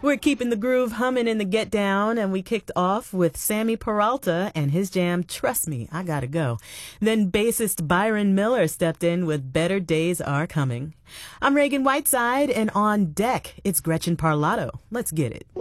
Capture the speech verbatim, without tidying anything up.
We're keeping the groove humming in the Get Down, and we kicked off with Sammy Peralta and his jam, Trust Me, I Gotta Go. Then bassist Byron Miller stepped in with Better Days Are Coming. I'm Reagan Whiteside, and on deck, it's Gretchen Parlato. Let's get it.